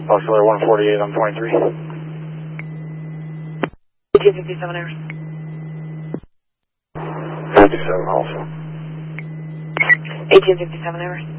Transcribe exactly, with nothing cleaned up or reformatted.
Auxiliary one forty-eight on twenty-three. eighteen fifty-seven hours. fifty-seven also. eighteen fifty-seven hours.